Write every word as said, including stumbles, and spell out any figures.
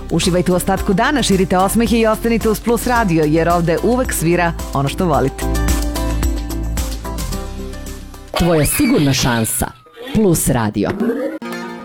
Uživajte u ostatku dana, širite osmehe i ostanite uz Plus radio, jer ovde uvek svira ono što volite. Tvoja sigurna šansa. Plus radio.